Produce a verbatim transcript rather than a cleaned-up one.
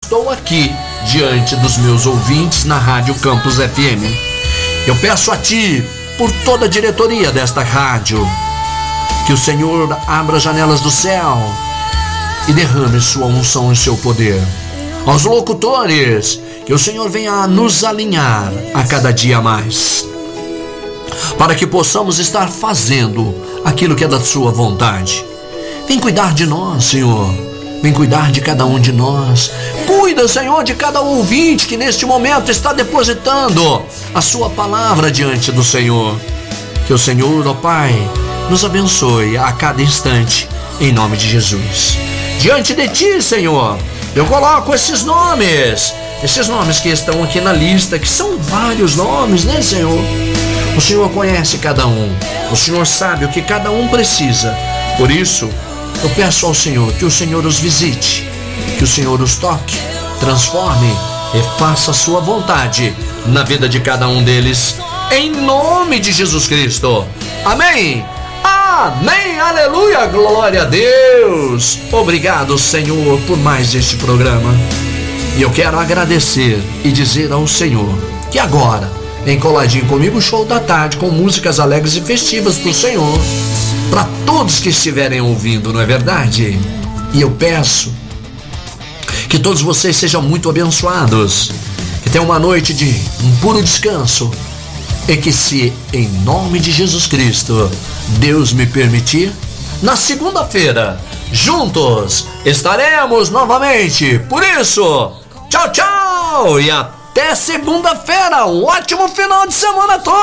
estou aqui diante dos meus ouvintes na Rádio Campus F M. Eu peço a Ti, por toda a diretoria desta rádio, que o Senhor abra as janelas do céu e derrame sua unção e seu poder. Aos locutores, que o Senhor venha nos alinhar a cada dia mais, para que possamos estar fazendo aquilo que é da sua vontade. Vem cuidar de nós, Senhor. Vem cuidar de cada um de nós. Cuida, Senhor, de cada ouvinte que neste momento está depositando a sua palavra diante do Senhor. Que o Senhor, ó Pai, nos abençoe a cada instante, em nome de Jesus. Diante de Ti, Senhor, eu coloco esses nomes, esses nomes que estão aqui na lista, que são vários nomes, né, Senhor? O Senhor conhece cada um, o Senhor sabe o que cada um precisa. Por isso, eu peço ao Senhor que o Senhor os visite, que o Senhor os toque, transforme e faça a sua vontade na vida de cada um deles, em nome de Jesus Cristo. Amém. Amém, aleluia, glória a Deus. Obrigado, Senhor, por mais este programa. E eu quero agradecer e dizer ao Senhor que agora, em Coladinho Comigo, show da tarde com músicas alegres e festivas pro Senhor, para todos que estiverem ouvindo, não é verdade? E eu peço que todos vocês sejam muito abençoados, que tenham uma noite de um puro descanso, e que, se em nome de Jesus Cristo Deus me permitir, na segunda-feira juntos estaremos novamente. Por isso, tchau, tchau e até segunda-feira. Um ótimo final de semana a todos.